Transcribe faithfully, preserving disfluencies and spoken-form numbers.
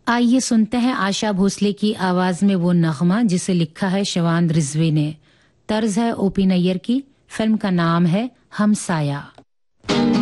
आइए सुनते हैं आशा भोसले की आवाज में वो नगमा जिसे लिखा है शिवांद रिजवी ने। तर्ज है ओपी नैयर की। फिल्म का नाम है हमसाया।